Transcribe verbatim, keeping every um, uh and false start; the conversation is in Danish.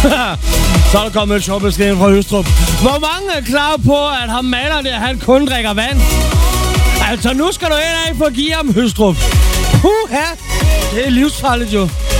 Så er der kommet et sjovt besked fra Høstrup. Hvor mange er klar på, at ham maler det, han kun drikker vand? Altså, nu skal du ind af for at give ham Høstrup. Puha! Det er livsfarligt jo.